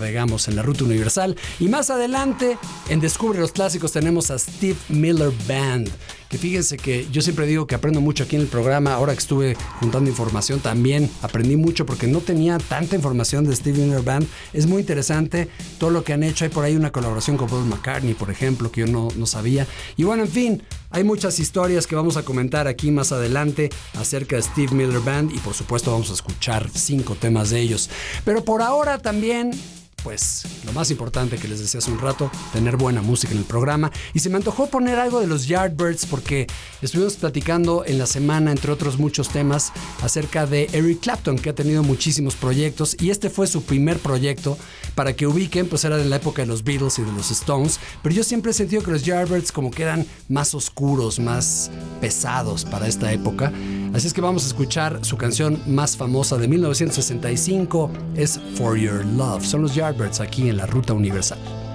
navegamos en la Ruta Universal. Y más adelante, en Descubre los Clásicos, tenemos a Steve Miller Band. Que fíjense que yo siempre digo que aprendo mucho aquí en el programa. Ahora que estuve juntando información también aprendí mucho porque no tenía tanta información de Steve Miller Band. Es muy interesante todo lo que han hecho. Hay por ahí una colaboración con Paul McCartney, por ejemplo, que yo no sabía. Y bueno, en fin, hay muchas historias que vamos a comentar aquí más adelante acerca de Steve Miller Band y por supuesto vamos a escuchar 5 temas de ellos. Pero por ahora también, pues lo más importante que les decía hace un rato, tener buena música en el programa. Y se me antojó poner algo de los Yardbirds porque estuvimos platicando en la semana, entre otros muchos temas, acerca de Eric Clapton, que ha tenido muchísimos proyectos y este fue su primer proyecto. Para que ubiquen, pues era de la época de los Beatles y de los Stones, pero yo siempre he sentido que los Yardbirds como que eran más oscuros, más pesados para esta época. Así es que vamos a escuchar su canción más famosa de 1965, es For Your Love. Son los Yardbirds aquí en la Ruta Universal.